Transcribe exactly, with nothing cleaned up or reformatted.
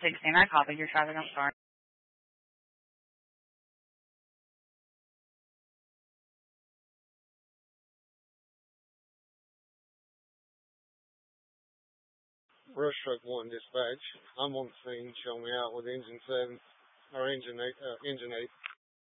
sixteen, I copy your traffic, I'm sorry. Rush Truck one dispatch. I'm on the scene. Show me out with engine seven or engine eight. Uh, engine eight.